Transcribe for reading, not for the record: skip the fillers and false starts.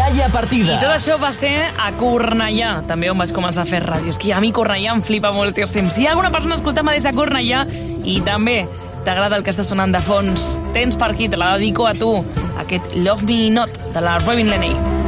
Laia Partida. I tot això va ser a Cornellà, també on vaig començar a fer ràdio. És que a mi Cornellà em flipa moltíssim. Si hi ha alguna persona escoltant-me des de Cornellà i també t'agrada el que està sonant de fons, tens per aquí, te la dedico a tu, aquest Love Me Not, de la Robin Leney.